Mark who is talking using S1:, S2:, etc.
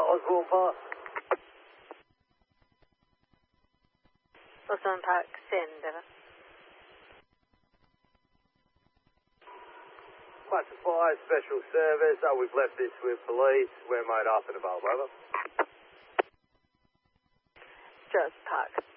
S1: Osborne Park.
S2: Osborne Park, send.
S1: Classified special service. We've left this with police. We're made up and above. Over.
S2: Strauss Park.